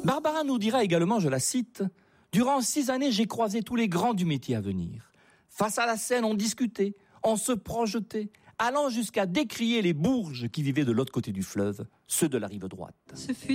Barbara nous dira également, je la cite, « Durant 6 années, j'ai croisé tous les grands du métier à venir. Face à la scène, on discutait, on se projetait, allant jusqu'à décrier les bourges qui vivaient de l'autre côté du fleuve, ceux de la rive droite. »